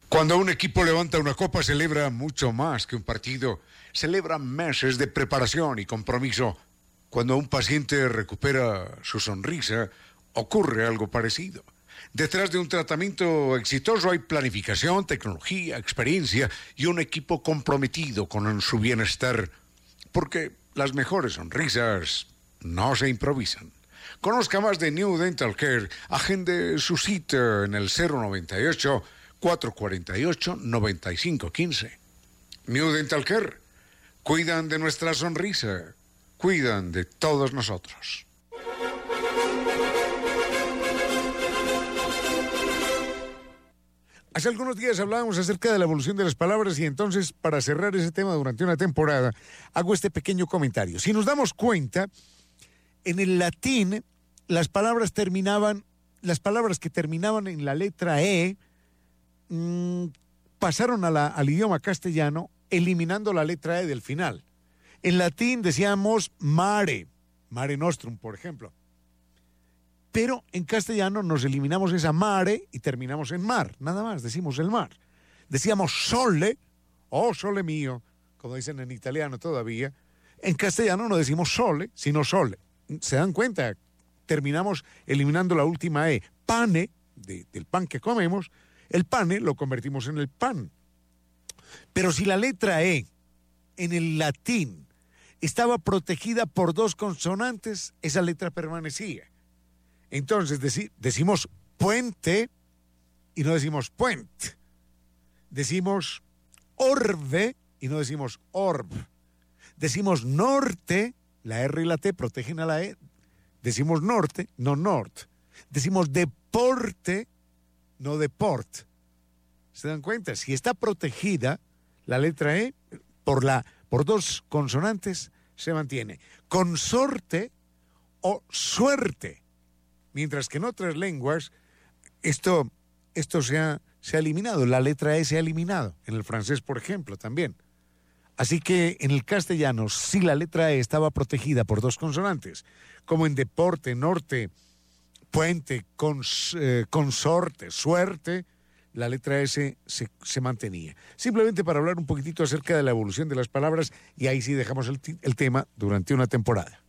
Cuando un equipo levanta una copa, celebra mucho más que un partido. Celebra meses de preparación y compromiso. Cuando un paciente recupera su sonrisa, ocurre algo parecido. Detrás de un tratamiento exitoso hay planificación, tecnología, experiencia y un equipo comprometido con su bienestar. Porque las mejores sonrisas no se improvisan. Conozca más de New Dental Care. Agende su cita en el 098-448-9515. New Dental Care. Cuidan de nuestra sonrisa. Cuidan de todos nosotros. Hace algunos días hablábamos acerca de la evolución de las palabras y entonces, para cerrar ese tema durante una temporada, hago este pequeño comentario. Si nos damos cuenta, en el latín, las palabras que terminaban en la letra E, pasaron al idioma castellano, eliminando la letra E del final. En latín decíamos mare nostrum, por ejemplo. Pero en castellano nos eliminamos esa mare y terminamos en mar, nada más, decimos el mar. Decíamos sole, oh sole mío, como dicen en italiano todavía. En castellano no decimos sole, sino sole. ¿Se dan cuenta? Terminamos eliminando la última E. Pane, del pan que comemos, el pane lo convertimos en el pan. Pero si la letra E en el latín estaba protegida por dos consonantes, esa letra permanecía. Entonces decimos puente y no decimos puente. Decimos orbe y no decimos orb. Decimos norte, la R y la T protegen a la E. Decimos norte, no nort. Decimos deporte, no deport. ¿Se dan cuenta? Si está protegida la letra E por dos consonantes, se mantiene. Consorte o suerte. Mientras que en otras lenguas esto se ha eliminado, la letra E se ha eliminado, en el francés, por ejemplo, también. Así que en el castellano, si la letra E estaba protegida por dos consonantes, como en deporte, norte, puente, consorte, suerte, la letra S se mantenía. Simplemente para hablar un poquitito acerca de la evolución de las palabras, y ahí sí dejamos el tema durante una temporada.